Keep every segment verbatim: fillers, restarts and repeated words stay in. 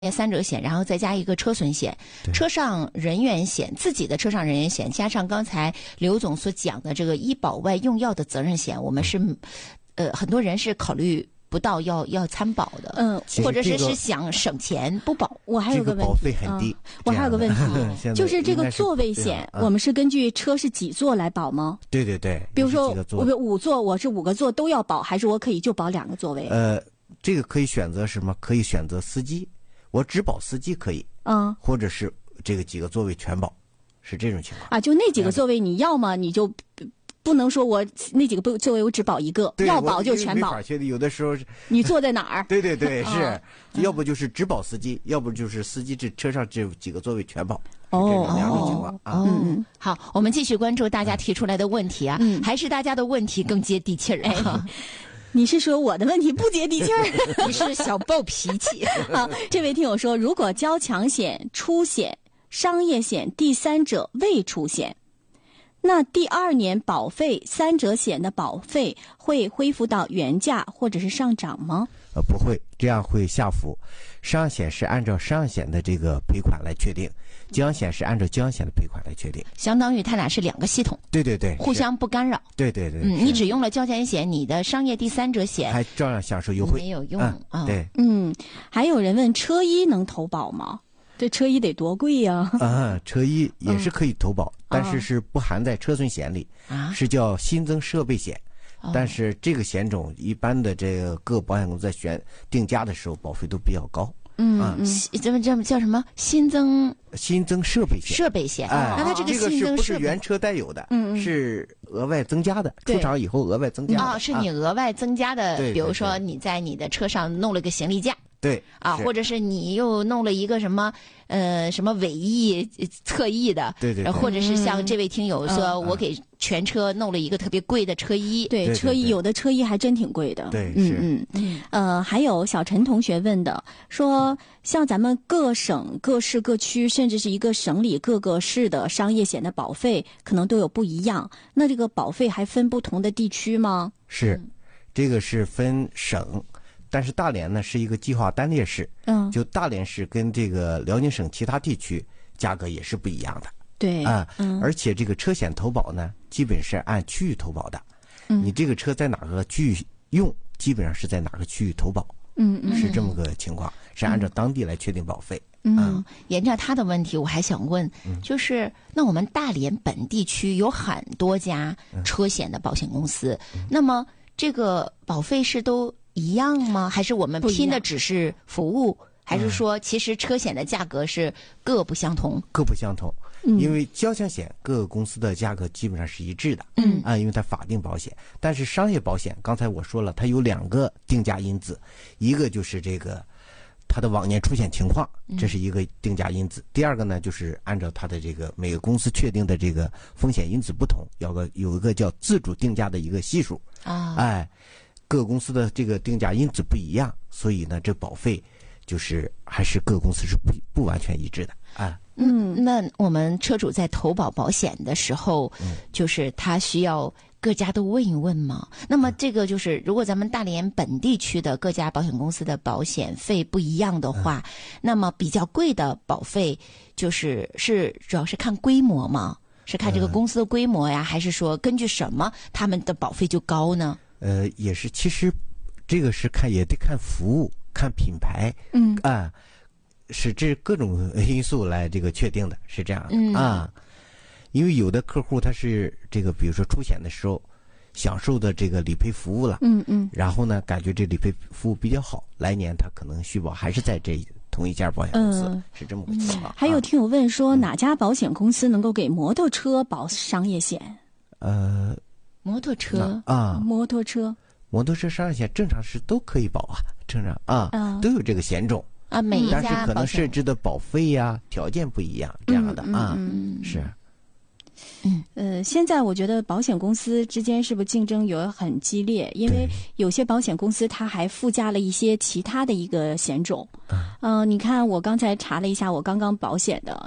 三者险，然后再加一个车损险、车上人员险、自己的车上人员险，加上刚才刘总所讲的这个医保外用药的责任险，我们是，呃，很多人是考虑不到要要参保的，嗯，或者是是想省钱不保。 我还有个问题， 保费很低。 我还有个问题，就是这个座位险，我们是根据车是几座来保吗？ 对对对， 比如说我五座，我是五个座都要保，还是我可以就保两个座位？ 呃，这个可以选择什么？可以选择司机。我只保司机可以， 嗯， 或者是这个几个座位全保，是这种情况啊。就那几个座位，你要么你就不能说我那几个座位我只保一个，要保就全保。 确定有的时候你坐在哪儿？ 对对对，是，要不就是只保司机，要不就是司机这车上这几个座位全保。 哦， 这两种情况啊。 嗯，好，我们继续关注大家提出来的问题啊， 嗯、 还是大家的问题更接地气儿啊。 哎你是说我的问题不接地气儿？ 你是小暴脾气。 好，这位听友说，如果交强险、出险、商业险第三者未出险，那第二年保费三者险的保费会恢复到原价或者是上涨吗？ 呃，不会，这样会下浮。商险是按照商险的这个赔款来确定，江险是按照江险的赔款来确定， 相当于它俩是两个系统。 对对对， 互相不干扰。 对对对， 嗯，你只用了交强险，你的商业第三者险还照样享受优惠， 没有用啊、 嗯。 对， 嗯，还有人问车衣能投保吗？这车衣得多贵呀！ 啊，车衣也是可以投保，嗯、但是是不含在车损险里， 啊， 是叫新增设备险。但是这个险种一般的这个各保险公司在选定价的时候，保费都比较高。 嗯啊，这么这么叫什么？新增新增设备险。 设备险， 哎， 那它这个新增这个是不是原车带有的？ 嗯嗯， 是额外增加的，出厂以后额外增加的。 啊，是你额外增加的。 对， 比如说你在你的车上弄了个行李架。 对啊，或者是你又弄了一个什么呃什么尾翼侧翼的， 对对， 或者是像这位听友说，嗯、我给全车弄了一个特别贵的车衣， 对， 对车衣有的车衣还真挺贵的， 对， 嗯是嗯嗯，呃，还有小陈同学问的，说像咱们各省、各市、各区，甚至是一个省里各个市的商业险的保费，可能都有不一样，那这个保费还分不同的地区吗？ 是，嗯、这个是分省。但是大连呢是一个计划单列市， 嗯， 就大连市跟这个辽宁省其他地区价格也是不一样的， 对啊， 嗯， 而且这个车险投保呢，基本是按区域投保的， 嗯， 你这个车在哪个区域用，基本上是在哪个区域投保， 嗯嗯， 是这么个情况，是按照当地来确定保费。 嗯，嗯沿着他的问题，我还想问， 嗯、 就是那我们大连本地区有很多家车险的保险公司， 嗯、 那么这个保费是都一样吗？还是我们拼的只是服务？还是说其实车险的价格是各不相同？ 各不相同， 嗯、 因为交强险各个公司的价格基本上是一致的， 嗯啊，因为它法定保险。但是商业保险，刚才我说了，它有两个定价因子，一个就是这个它的往年出险情况，这是一个定价因子； 嗯、 第二个呢，就是按照它的这个每个公司确定的这个风险因子不同，有个有一个叫自主定价的一个系数啊， 哎。各公司的这个定价因子不一样，所以呢，这保费就是还是各公司是不不完全一致的啊。 嗯，那我们车主在投保保险的时候，嗯、就是他需要各家都问一问吗？那么这个就是，如果咱们大连本地区的各家保险公司的保险费不一样的话，嗯、那么比较贵的保费就是是主要是看规模吗？是看这个公司的规模呀，嗯、还是说根据什么他们的保费就高呢？ 呃，也是，其实这个是看也得看服务、看品牌， 嗯啊，是这各种因素来这个确定的，是这样的、 嗯、 啊。因为有的客户他是这个，比如说出险的时候享受的这个理赔服务了， 嗯嗯， 然后呢，感觉这理赔服务比较好，来年他可能续保还是在这同一家保险公司， 嗯、 是这么个情况。 还有听友问说，哪家保险公司能够给摩托车保商业险？ 呃。 摩托车啊， 摩托车， 摩托车商业险正常是都可以保啊，正常啊， 嗯、 都有这个险种啊，每一家但是可能设置的保费呀、啊、条件不一样，这样的、 嗯、 啊， 嗯、 是。 嗯呃，现在我觉得保险公司之间是不是竞争有很激烈？因为有些保险公司它还附加了一些其他的一个险种。嗯、呃，你看我刚才查了一下，我刚刚保险的。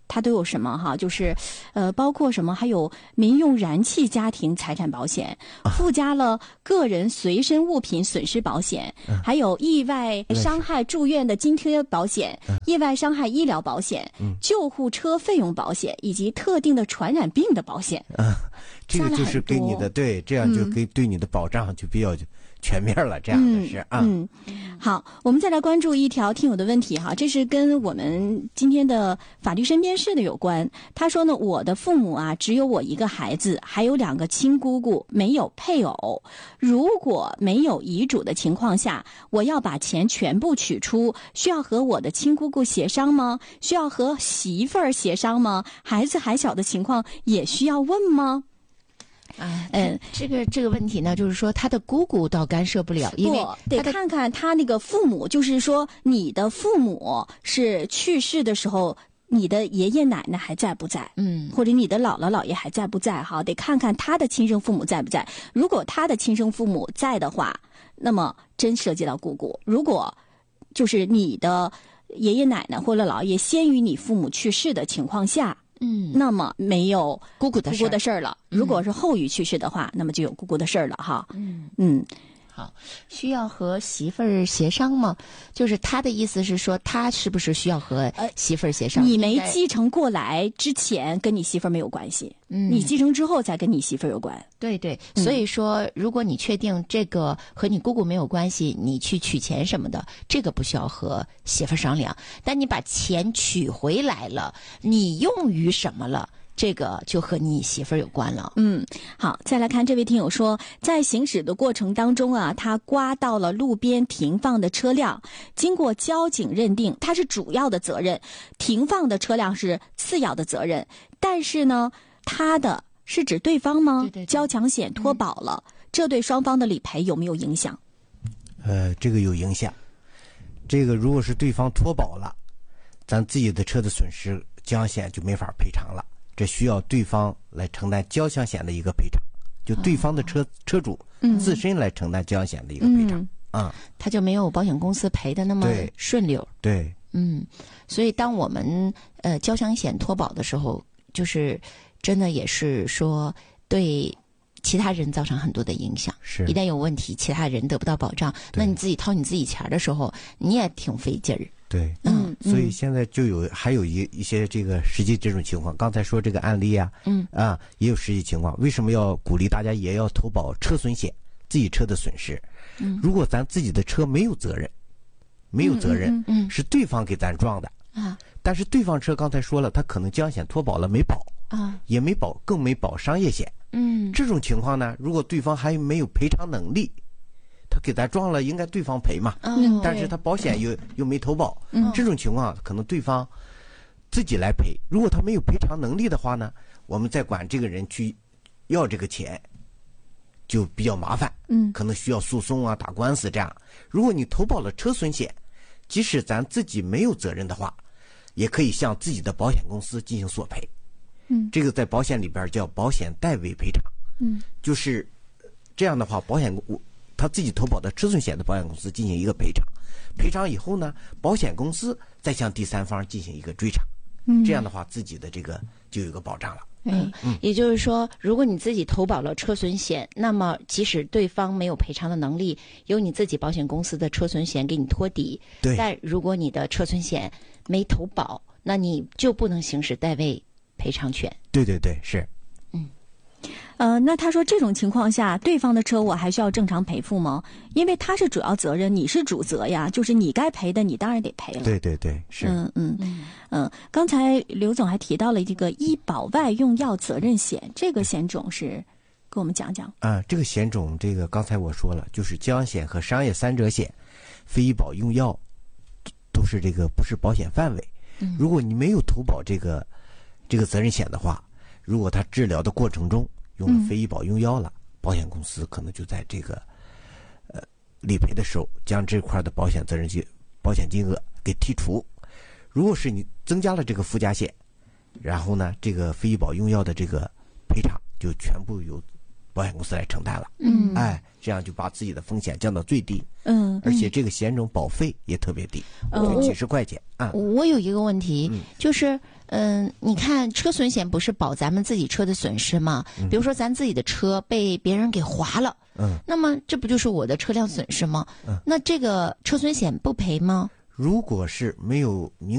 它都有什么哈？就是呃，包括什么？还有民用燃气家庭财产保险，附加了个人随身物品损失保险，还有意外伤害住院的津贴保险、意外伤害医疗保险、救护车费用保险以及特定的传染病的保险。 啊，这个就是给你的对，这样就给对你的保障就比较全面了，这样的是啊。 嗯，好，我们再来关注一条听友的问题哈，这是跟我们今天的法律身边事的有关。他说呢，我的父母啊只有我一个孩子，还有两个亲姑姑，没有配偶。如果没有遗嘱的情况下，我要把钱全部取出，需要和我的亲姑姑协商吗？需要和媳妇儿协商吗？孩子还小的情况也需要问吗？ 啊，嗯，这个这个问题呢，就是说他的姑姑倒干涉不了，因为得看看他那个父母，就是说你的父母是去世的时候，你的爷爷奶奶还在不在？嗯，或者你的姥姥姥爷还在不在？哈，得看看他的亲生父母在不在。如果他的亲生父母在的话，那么真涉及到姑姑；如果就是你的爷爷奶奶或者姥爷先于你父母去世的情况下。嗯，那么没有姑姑的姑姑的事儿了。如果是后于去世的话，嗯、那么就有姑姑的事儿了哈。嗯嗯， 好，需要和媳妇儿协商吗？就是他的意思是说，他是不是需要和媳妇儿协商？ 你没继承过来之前，跟你媳妇儿没有关系。嗯，你继承之后才跟你媳妇儿有关。 对对，所以说，如果你确定这个和你姑姑没有关系，你去取钱什么的，这个不需要和媳妇儿商量。但你把钱取回来了，你用于什么了？这个就和你媳妇儿有关了。 嗯，好，再来看这位听友说，在行驶的过程当中啊，他刮到了路边停放的车辆，经过交警认定，他是主要的责任，停放的车辆是次要的责任。但是呢，他的是指对方吗？ 对对对， 交强险脱保了，嗯、这对双方的理赔有没有影响？ 呃，这个有影响。这个如果是对方脱保了，咱自己的车的损失，交强险就没法赔偿了。这需要对方来承担交强险的一个赔偿，就对方的车、哦、车主自身来承担交强险的一个赔偿啊、嗯嗯， 他就没有保险公司赔的那么顺溜。 对， 嗯，所以当我们呃交强险脱保的时候，就是真的也是说对其他人造成很多的影响。 是， 一旦有问题，其他人得不到保障，那你自己掏你自己钱的时候，你也挺费劲儿。 对，嗯，所以现在就有还有一一些这个实际这种情况。刚才说这个案例啊，嗯啊，也有实际情况。为什么要鼓励大家也要投保车损险，自己车的损失？嗯，如果咱自己的车没有责任，没有责任，嗯，嗯嗯是对方给咱撞的啊。但是对方车刚才说了，他可能交强险脱保了没保啊，也没保，更没保商业险。嗯，这种情况呢，如果对方还没有赔偿能力。他给咱撞了，应该对方赔嘛？嗯，但是他保险又又没投保，嗯，这种情况可能对方自己来赔。如果他没有赔偿能力的话呢，我们再管这个人去要这个钱，就比较麻烦，嗯，可能需要诉讼啊、打官司这样。如果你投保了车损险，即使咱自己没有责任的话，也可以向自己的保险公司进行索赔，嗯，这个在保险里边叫保险代为赔偿，嗯，就是这样的话，保险公他自己投保的车损险的保险公司进行一个赔偿，赔偿以后呢，保险公司再向第三方进行一个追偿，嗯，这样的话自己的这个就有一个保障了。 嗯，也就是说，如果你自己投保了车损险，那么即使对方没有赔偿的能力，由你自己保险公司的车损险给你托底。 对。 但如果你的车损险没投保，那你就不能行使代位赔偿权。 对对对，是。 呃，那他说这种情况下，对方的车我还需要正常赔付吗？因为他是主要责任，你是主责呀，就是你该赔的，你当然得赔了。 对对对，是。 嗯嗯嗯嗯。刚才刘总还提到了这个医保外用药责任险，这个险种是，给我们讲讲。 啊，这个险种，这个刚才我说了，就是交强险和商业三者险，非医保用药都是这个不是保险范围。嗯。如果你没有投保这个这个责任险的话，如果他治疗的过程中用了非医保用药了，嗯、保险公司可能就在这个呃理赔的时候将这块的保险责任金保险金额给剔除。如果是你增加了这个附加险，然后呢，这个非医保用药的这个赔偿就全部由保保险公司来承担了。 嗯， 哎，这样就把自己的风险降到最低。 嗯， 而且这个险种保费也特别低， 嗯就几十块钱啊。 我有一个问题，就是嗯，你看车损险不是保咱们自己车的损失吗？比如说咱自己的车被别人给划了， 嗯， 那么这不就是我的车辆损失吗？嗯，那这个车损险不赔吗？ 如果是没有明